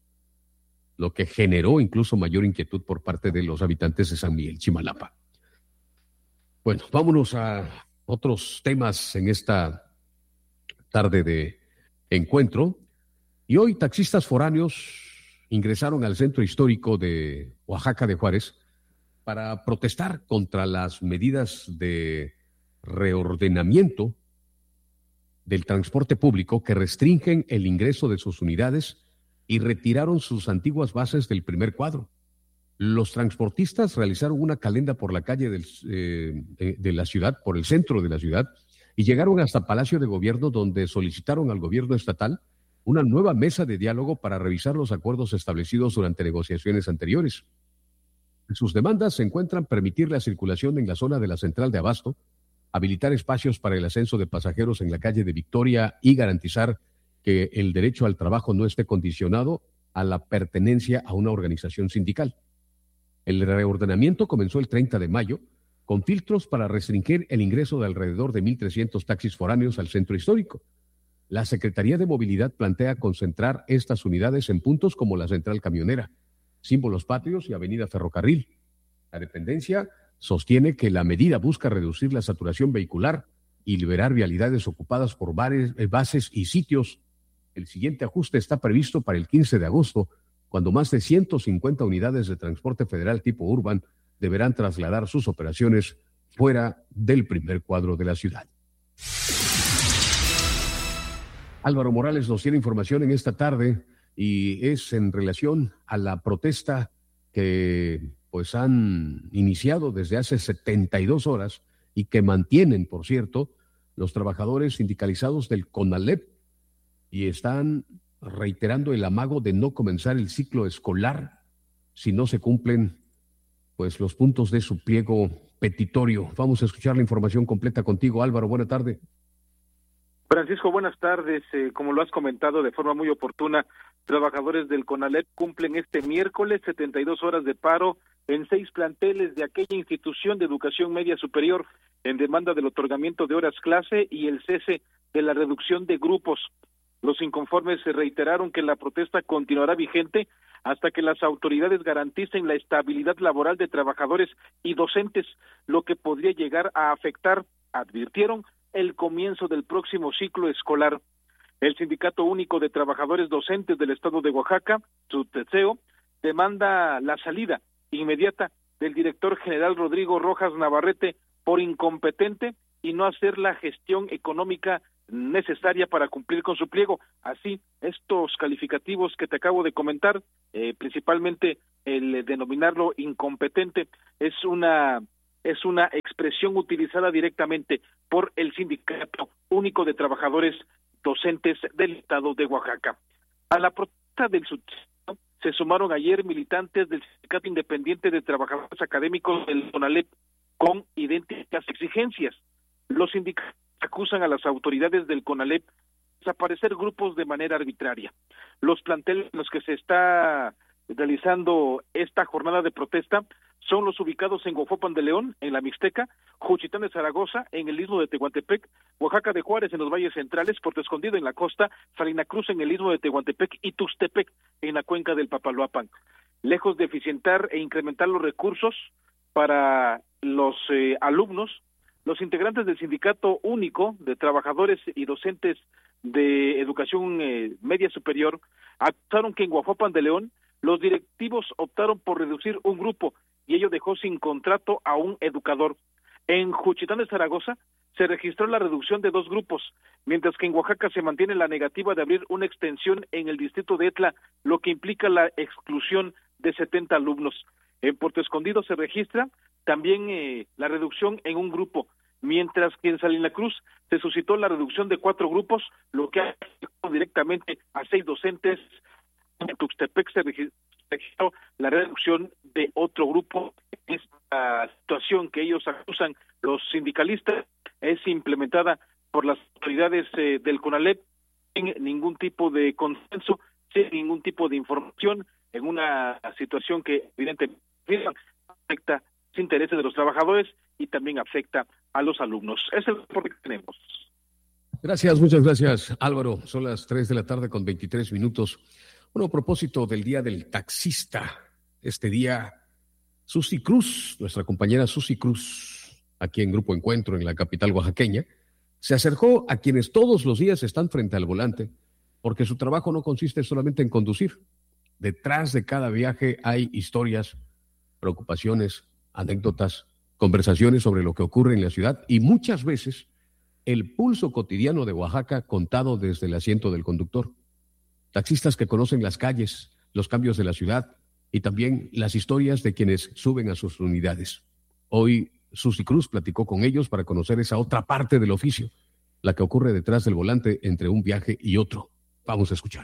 lo que generó incluso mayor inquietud por parte de los habitantes de San Miguel Chimalapa. Bueno, vámonos a otros temas en esta tarde de encuentro. Y hoy taxistas foráneos ingresaron al centro histórico de Oaxaca de Juárez para protestar contra las medidas de reordenamiento del transporte público que restringen el ingreso de sus unidades y retiraron sus antiguas bases del primer cuadro. Los transportistas realizaron una calenda por la calle del, eh, de, de la ciudad, por el centro de la ciudad, y llegaron hasta Palacio de Gobierno, donde solicitaron al gobierno estatal una nueva mesa de diálogo para revisar los acuerdos establecidos durante negociaciones anteriores. Sus demandas se encuentran permitir la circulación en la zona de la central de Abasto, habilitar espacios para el ascenso de pasajeros en la calle de Victoria y garantizar que el derecho al trabajo no esté condicionado a la pertenencia a una organización sindical. El reordenamiento comenzó el treinta de mayo con filtros para restringir el ingreso de alrededor de mil trescientos taxis foráneos al centro histórico. La Secretaría de Movilidad plantea concentrar estas unidades en puntos como la Central Camionera, Símbolos Patrios y Avenida Ferrocarril. La dependencia sostiene que la medida busca reducir la saturación vehicular y liberar vialidades ocupadas por bares, bases y sitios. El siguiente ajuste está previsto para el quince de agosto, cuando más de ciento cincuenta unidades de transporte federal tipo Urban deberán trasladar sus operaciones fuera del primer cuadro de la ciudad. Álvaro Morales nos tiene información en esta tarde y es en relación a la protesta que pues han iniciado desde hace setenta y dos horas y que mantienen, por cierto, los trabajadores sindicalizados del CONALEP y están reiterando el amago de no comenzar el ciclo escolar si no se cumplen pues los puntos de su pliego petitorio. Vamos a escuchar la información completa contigo, Álvaro. Buena tarde. Francisco, buenas tardes. Eh, como lo has comentado de forma muy oportuna, trabajadores del CONALEP cumplen este miércoles setenta y dos horas de paro en seis planteles de aquella institución de educación media superior en demanda del otorgamiento de horas clase y el cese de la reducción de grupos. Los inconformes se reiteraron que la protesta continuará vigente hasta que las autoridades garanticen la estabilidad laboral de trabajadores y docentes, lo que podría llegar a afectar, advirtieron, el comienzo del próximo ciclo escolar. El Sindicato Único de Trabajadores Docentes del Estado de Oaxaca, SUTESEO, demanda la salida inmediata del director general Rodrigo Rojas Navarrete por incompetente y no hacer la gestión económica necesaria para cumplir con su pliego. Así, estos calificativos que te acabo de comentar, eh, principalmente el denominarlo incompetente, es una es una expresión utilizada directamente por el Sindicato Único de Trabajadores Docentes del Estado de Oaxaca. A la protesta del SUTESEO se sumaron ayer militantes del Sindicato Independiente de Trabajadores Académicos del CONALEP con idénticas exigencias. Los sindicatos acusan a las autoridades del CONALEP de desaparecer grupos de manera arbitraria. Los planteles en los que se está realizando esta jornada de protesta son los ubicados en Huajuapan de León, en la Mixteca, Juchitán de Zaragoza, en el Istmo de Tehuantepec, Oaxaca de Juárez en los valles centrales, Puerto Escondido en la costa, Salina Cruz en el Istmo de Tehuantepec y Tuxtepec en la cuenca del Papaloapan. Lejos de eficientar e incrementar los recursos para los eh, alumnos, los integrantes del Sindicato Único de Trabajadores y Docentes de Educación eh, Media Superior acusaron que en Huajuapan de León los directivos optaron por reducir un grupo y ello dejó sin contrato a un educador. En Juchitán de Zaragoza se registró la reducción de dos grupos, mientras que en Oaxaca se mantiene la negativa de abrir una extensión en el distrito de Etla, lo que implica la exclusión de setenta alumnos. En Puerto Escondido se registra también eh, la reducción en un grupo, mientras que en Salina Cruz se suscitó la reducción de cuatro grupos, lo que ha afectado directamente a seis docentes. En Tuxtepec se registró la reducción de otro grupo. Esta situación que ellos acusan los sindicalistas es implementada por las autoridades eh, del CONALEP sin ningún tipo de consenso, sin ningún tipo de información, en una situación que evidentemente afecta los intereses de los trabajadores y también afecta a los alumnos. Ese es el reporte que tenemos. Gracias, muchas gracias, Álvaro. Son las tres de la tarde con veintitrés minutos. Bueno, a propósito del Día del Taxista, este día, Susi Cruz, nuestra compañera Susi Cruz, aquí en Grupo Encuentro en la capital oaxaqueña, se acercó a quienes todos los días están frente al volante, porque su trabajo no consiste solamente en conducir. Detrás de cada viaje hay historias, preocupaciones, anécdotas, conversaciones sobre lo que ocurre en la ciudad y muchas veces el pulso cotidiano de Oaxaca contado desde el asiento del conductor. Taxistas que conocen las calles, los cambios de la ciudad y también las historias de quienes suben a sus unidades. Hoy Susi Cruz platicó con ellos para conocer esa otra parte del oficio, la que ocurre detrás del volante entre un viaje y otro. Vamos a escuchar.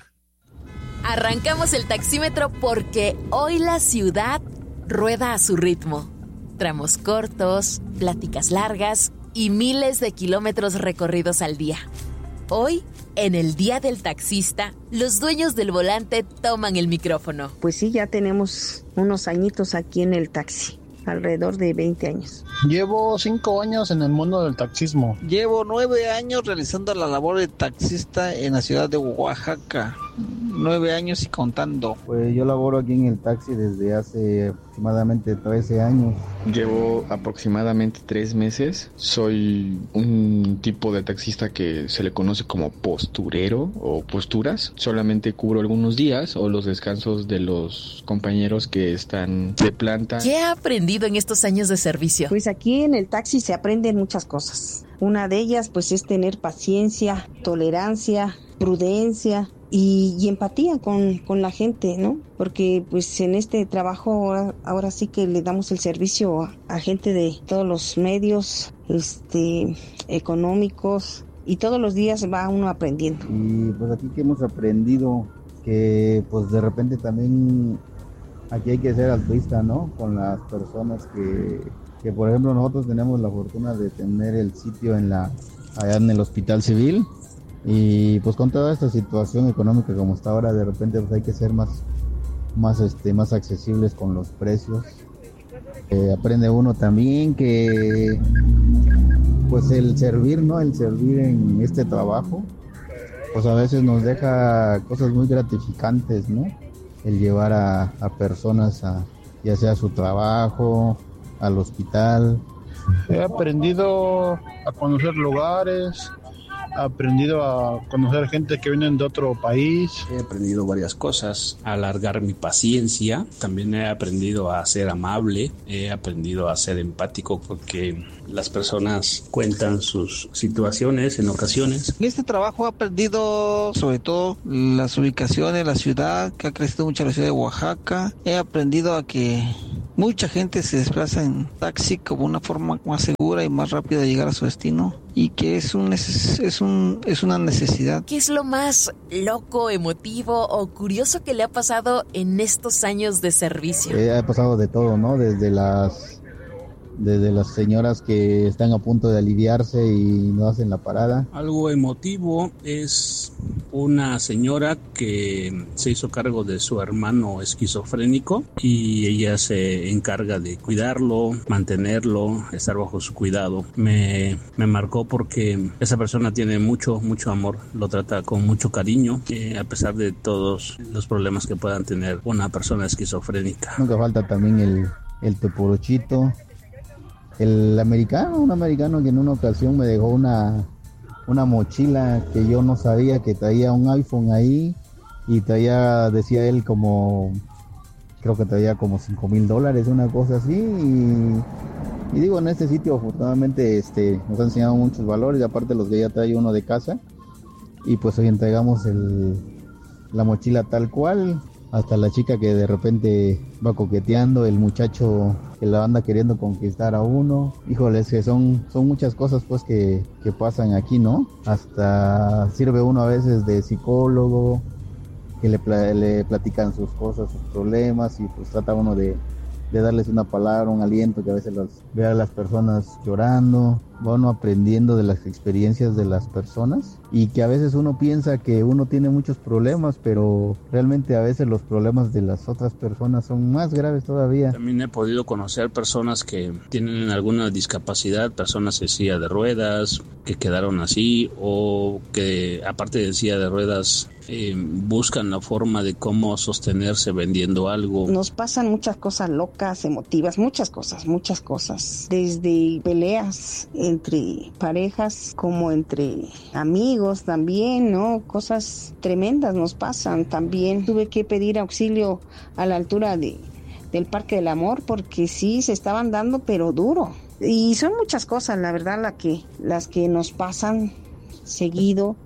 Arrancamos el taxímetro porque hoy la ciudad rueda a su ritmo. Tramos cortos, pláticas largas y miles de kilómetros recorridos al día. Hoy, en el Día del Taxista, los dueños del volante toman el micrófono. Pues sí, ya tenemos unos añitos aquí en el taxi, alrededor de veinte años. Llevo cinco años en el mundo del taxismo. Llevo nueve años realizando la labor de taxista en la ciudad de Oaxaca. Nueve años y contando. Pues yo laboro aquí en el taxi desde hace aproximadamente trece años. Llevo aproximadamente tres meses. Soy un tipo de taxista que se le conoce como posturero o posturas. Solamente cubro algunos días o los descansos de los compañeros que están de planta. ¿Qué ha aprendido en estos años de servicio? Pues aquí en el taxi se aprenden muchas cosas. Una de ellas pues es tener paciencia, tolerancia, prudencia y, y empatía con, con la gente, ¿no? Porque pues en este trabajo ahora, ahora sí que le damos el servicio a, a gente de todos los medios este, económicos y todos los días va uno aprendiendo. Y pues aquí que hemos aprendido que pues de repente también aquí hay que ser altruista, ¿no? Con las personas que, que por ejemplo nosotros tenemos la fortuna de tener el sitio en la allá en el Hospital Civil. Y pues con toda esta situación económica como está ahora, de repente pues hay que ser más, más, este, más accesibles con los precios. Eh, aprende uno también que pues el servir, ¿no? El servir en este trabajo, pues a veces nos deja cosas muy gratificantes, ¿no? El llevar a, a personas a, ya sea a su trabajo, al hospital. He aprendido a conocer lugares, aprendido a conocer gente que vienen de otro país. He aprendido varias cosas, a alargar mi paciencia, también he aprendido a ser amable, he aprendido a ser empático porque las personas cuentan sus situaciones en ocasiones. En este trabajo he aprendido sobre todo las ubicaciones, la ciudad, que ha crecido mucho la ciudad de Oaxaca. He aprendido a que mucha gente se desplaza en taxi como una forma más segura y más rápida de llegar a su destino, y que es un es un es una necesidad. ¿Qué es lo más loco, emotivo o curioso que le ha pasado en estos años de servicio? Eh, ha pasado de todo, ¿no? Desde las desde las señoras que están a punto de aliviarse y no hacen la parada. Algo emotivo es una señora que se hizo cargo de su hermano esquizofrénico y ella se encarga de cuidarlo, mantenerlo, estar bajo su cuidado. Me, me marcó porque esa persona tiene mucho, mucho amor, lo trata con mucho cariño, eh, a pesar de todos los problemas que puedan tener una persona esquizofrénica. Nunca falta también el, el teporochito. El americano, un americano que en una ocasión me dejó una, una mochila que yo no sabía que traía un iPhone ahí y traía, decía él, como, creo que traía como cinco mil dólares, una cosa así. Y, y digo, en este sitio afortunadamente este, nos ha enseñado muchos valores, y aparte los que ya trae uno de casa. Y pues hoy entregamos el, la mochila tal cual. Hasta la chica que de repente va coqueteando, el muchacho que la anda queriendo conquistar a uno. Híjole, es que son, son muchas cosas pues que, que pasan aquí, ¿no? Hasta sirve uno a veces de psicólogo, que le, le platican sus cosas, sus problemas, y pues trata uno de, de darles una palabra, un aliento, que a veces las, ve a las personas llorando. Va uno aprendiendo de las experiencias de las personas, y que a veces uno piensa que uno tiene muchos problemas, pero realmente a veces los problemas de las otras personas son más graves todavía. También he podido conocer personas que tienen alguna discapacidad, personas en silla de ruedas, que quedaron así, o que aparte de silla de ruedas eh, buscan la forma de cómo sostenerse vendiendo algo. Nos pasan muchas cosas locas, emotivas, muchas cosas, muchas cosas, desde peleas entre parejas como entre amigos también, ¿no? Cosas tremendas nos pasan también. Tuve que pedir auxilio a la altura de, del Parque del Amor, porque sí se estaban dando, pero duro. Y son muchas cosas, la verdad, la que, las que nos pasan seguido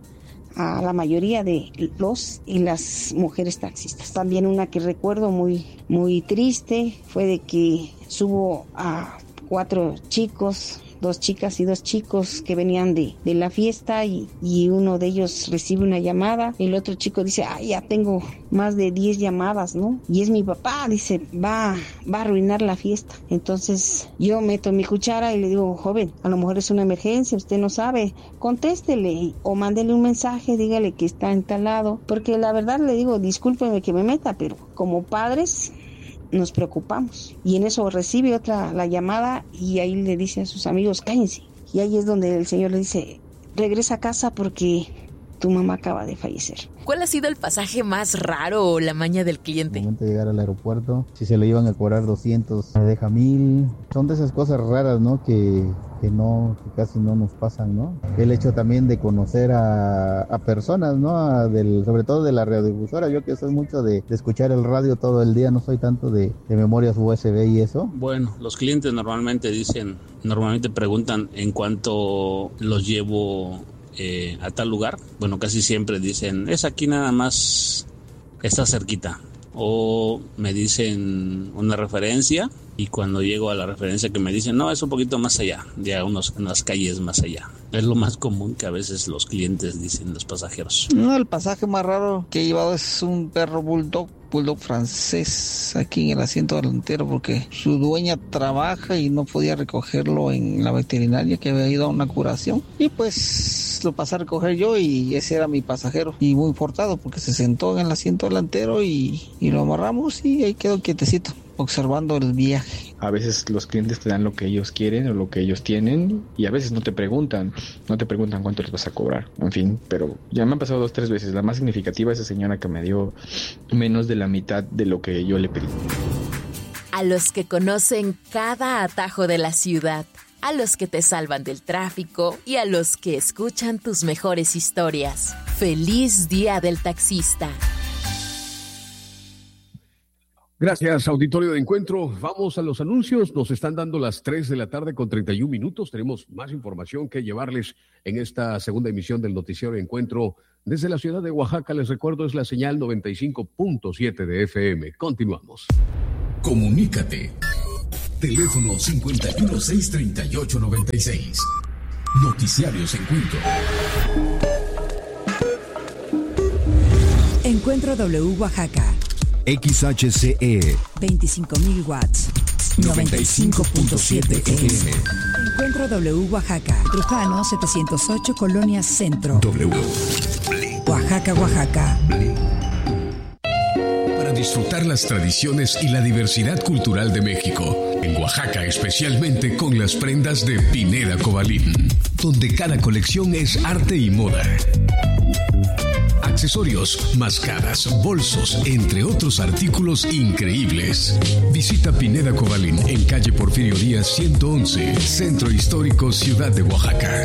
a la mayoría de los y las mujeres taxistas. También una que recuerdo muy, muy triste fue de que subo a cuatro chicos, dos chicas y dos chicos que venían de, de la fiesta, y, y uno de ellos recibe una llamada. El otro chico dice, ay, ya tengo más de diez llamadas, ¿no? Y es mi papá, dice, va, va a arruinar la fiesta. Entonces yo meto mi cuchara y le digo, joven, a lo mejor es una emergencia, usted no sabe, contéstele o mándele un mensaje, dígale que está en tal lado, porque la verdad le digo, discúlpeme que me meta, pero como padres nos preocupamos. Y en eso recibe otra la llamada, y ahí le dice a sus amigos, cállense. Y ahí es donde el señor le dice, regresa a casa porque tu mamá acaba de fallecer. ¿Cuál ha sido el pasaje más raro o la maña del cliente? Al momento de llegar al aeropuerto, si se le iban a cobrar doscientos, me deja mil. Son de esas cosas raras, ¿no? Que, que no, que casi no nos pasan, ¿no? El hecho también de conocer a, a personas, ¿no? A del, sobre todo de la radiodifusora. Yo que soy mucho de, de escuchar el radio todo el día, no soy tanto de, de memorias U S B y eso. Bueno, los clientes normalmente dicen, normalmente preguntan en cuánto los llevo Eh, a tal lugar. Bueno, casi siempre dicen, es aquí nada más, está cerquita, o me dicen una referencia, y cuando llego a la referencia que me dicen, no, es un poquito más allá, ya unos, unas calles más allá. Es lo más común que a veces los clientes dicen, los pasajeros. No, el pasaje más raro que he llevado es un perro bulldog, bulldog francés, aquí en el asiento delantero, porque su dueña trabaja y no podía recogerlo en la veterinaria, que había ido a una curación, y pues lo pasé a recoger yo, y ese era mi pasajero, y muy portado porque se sentó en el asiento delantero y, y lo amarramos, y ahí quedó quietecito observando el viaje. A veces los clientes te dan lo que ellos quieren o lo que ellos tienen, y a veces no te preguntan, no te preguntan cuánto les vas a cobrar, en fin, pero ya me han pasado dos, tres veces. La más significativa es esa señora que me dio menos de la mitad de lo que yo le pedí. A los que conocen cada atajo de la ciudad, a los que te salvan del tráfico y a los que escuchan tus mejores historias. ¡Feliz Día del Taxista! Gracias, auditorio de Encuentro. Vamos a los anuncios. Nos están dando las tres de la tarde con treinta y un minutos. Tenemos más información que llevarles en esta segunda emisión del Noticiero de Encuentro. Desde la ciudad de Oaxaca, les recuerdo, es la señal noventa y cinco punto siete de F M. Continuamos. Comunícate. Teléfono cincuenta y uno, seiscientos treinta y ocho, noventa y seis. Noticiarios Encuentro. Encuentro W Oaxaca. X H C E veinticinco mil watts. noventa y cinco punto siete F M. Encuentro W Oaxaca. Trujano setecientos ocho, Colonia Centro. W. Oaxaca, Oaxaca. Para disfrutar las tradiciones y la diversidad cultural de México, en Oaxaca especialmente con las prendas de Pineda Cobalín, donde cada colección es arte y moda. Accesorios, mascaras, bolsos, entre otros artículos increíbles. Visita Pineda Cobalín en calle Porfirio Díaz ciento once, Centro Histórico, Ciudad de Oaxaca.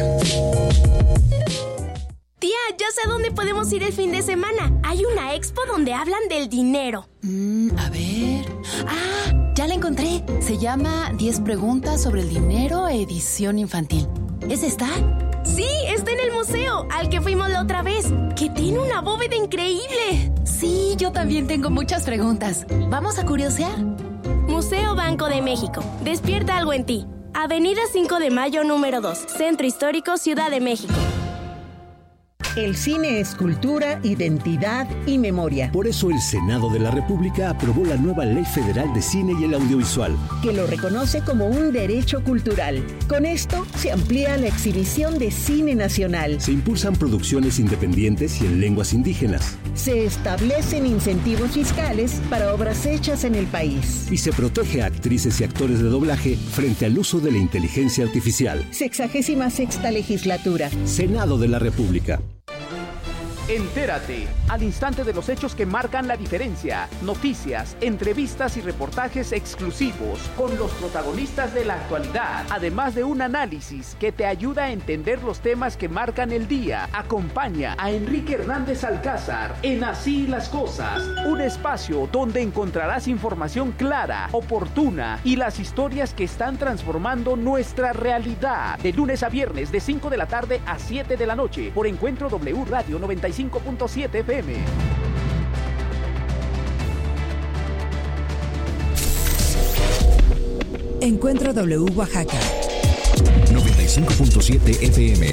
Tía, ya sé a dónde podemos ir el fin de semana. Hay una expo donde hablan del dinero. Mm, a ver... ¡Ah! Ya la encontré. Se llama diez preguntas sobre el dinero, edición infantil. ¿Es esta? Sí, está en el museo, al que fuimos la otra vez, que tiene una bóveda increíble. Sí, yo también tengo muchas preguntas. ¿Vamos a curiosear? Museo Banco de México. Despierta algo en ti. Avenida cinco de Mayo, número dos, Centro Histórico, Ciudad de México. El cine es cultura, identidad y memoria. Por eso el Senado de la República aprobó la nueva Ley Federal de Cine y el Audiovisual, que lo reconoce como un derecho cultural. Con esto se amplía la exhibición de cine nacional. Se impulsan producciones independientes y en lenguas indígenas. Se establecen incentivos fiscales para obras hechas en el país. Y se protege a actrices y actores de doblaje frente al uso de la inteligencia artificial. Sexagésima sexta legislatura. Senado de la República. Entérate al instante de los hechos que marcan la diferencia. Noticias, entrevistas y reportajes exclusivos con los protagonistas de la actualidad. Además de un análisis que te ayuda a entender los temas que marcan el día. Acompaña a Enrique Hernández Alcázar en Así las Cosas. Un espacio donde encontrarás información clara, oportuna y las historias que están transformando nuestra realidad. De lunes a viernes de cinco de la tarde a siete de la noche por Encuentro W Radio noventa y cinco punto siete F M. Encuentro W Oaxaca. noventa y cinco punto siete F M.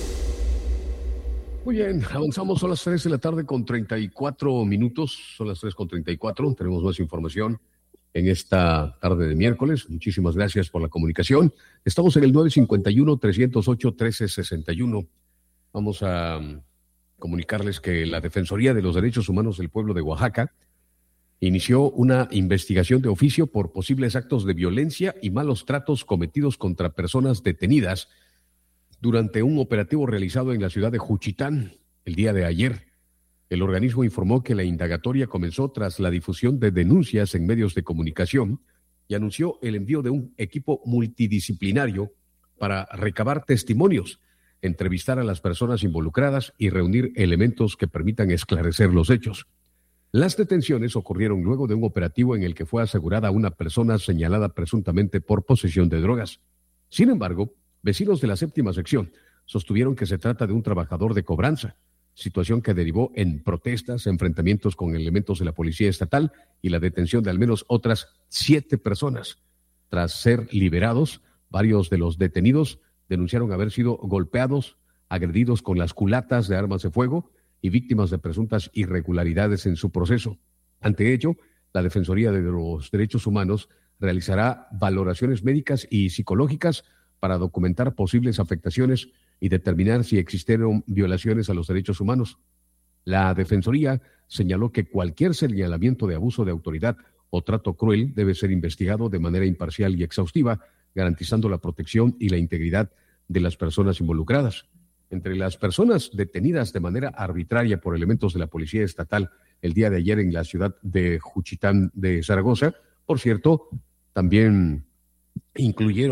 Muy bien, avanzamos, son las tres de la tarde con treinta y cuatro minutos, son las tres con treinta y cuatro, tenemos más información en esta tarde de miércoles. Muchísimas gracias por la comunicación. Estamos en el nueve cinco uno, tres cero ocho, uno tres seis uno. Vamos a comunicarles que la Defensoría de los Derechos Humanos del Pueblo de Oaxaca inició una investigación de oficio por posibles actos de violencia y malos tratos cometidos contra personas detenidas durante un operativo realizado en la ciudad de Juchitán el día de ayer. El organismo informó que la indagatoria comenzó tras la difusión de denuncias en medios de comunicación y anunció el envío de un equipo multidisciplinario para recabar testimonios, entrevistar a las personas involucradas y reunir elementos que permitan esclarecer los hechos. Las detenciones ocurrieron luego de un operativo en el que fue asegurada una persona señalada presuntamente por posesión de drogas. Sin embargo, vecinos de la séptima sección sostuvieron que se trata de un trabajador de cobranza, situación que derivó en protestas, enfrentamientos con elementos de la policía estatal y la detención de al menos otras siete personas. Tras ser liberados, varios de los detenidos denunciaron haber sido golpeados, agredidos con las culatas de armas de fuego y víctimas de presuntas irregularidades en su proceso. Ante ello, la Defensoría de los Derechos Humanos realizará valoraciones médicas y psicológicas para documentar posibles afectaciones y determinar si existieron violaciones a los derechos humanos. La Defensoría señaló que cualquier señalamiento de abuso de autoridad o trato cruel debe ser investigado de manera imparcial y exhaustiva, garantizando la protección y la integridad de las personas involucradas. Entre las personas detenidas de manera arbitraria por elementos de la Policía Estatal el día de ayer en la ciudad de Juchitán de Zaragoza, por cierto, también incluyeron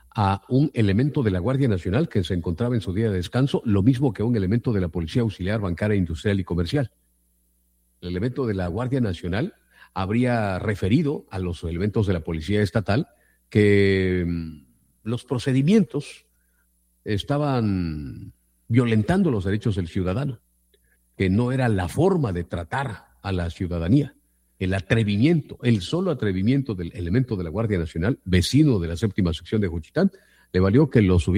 a un elemento de la Guardia Nacional que se encontraba en su día de descanso, lo mismo que a un elemento de la Policía Auxiliar Bancaria, Industrial y Comercial. El elemento de la Guardia Nacional habría referido a los elementos de la Policía Estatal que los procedimientos estaban violentando los derechos del ciudadano, que no era la forma de tratar a la ciudadanía. El atrevimiento, el solo atrevimiento del elemento de la Guardia Nacional, vecino de la séptima sección de Juchitán, le valió que los hubiera